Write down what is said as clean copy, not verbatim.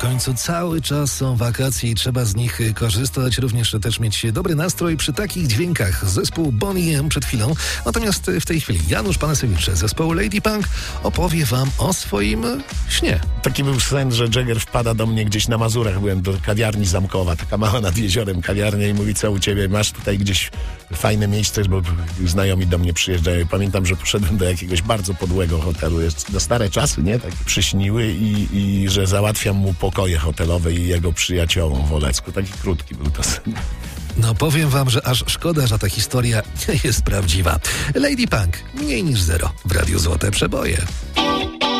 końcu cały czas są wakacje i trzeba z nich korzystać, również też mieć dobry nastrój przy takich dźwiękach. Zespół Boney M przed chwilą, natomiast w tej chwili Janusz Panasewicz z zespołu Lady Punk opowie wam o swoim śnie. Taki był sen, że Jagger wpada do mnie gdzieś na Mazurach, byłem do kawiarni Zamkowa, taka mała nad jeziorem kawiarnia i mówi, co u ciebie, masz tutaj gdzieś fajne miejsce, bo znajomi do mnie przyjeżdżają. Pamiętam, że poszedłem do jakiegoś bardzo podłego hotelu, jest na stare czasy, nie? Tak przyśniły i że załatwiam mu pokoje hotelowe i jego przyjaciołom w Olecku. Taki krótki był to sen. No powiem wam, że aż szkoda, że ta historia nie jest prawdziwa. Lady Punk, mniej niż zero w Radiu Złote Przeboje.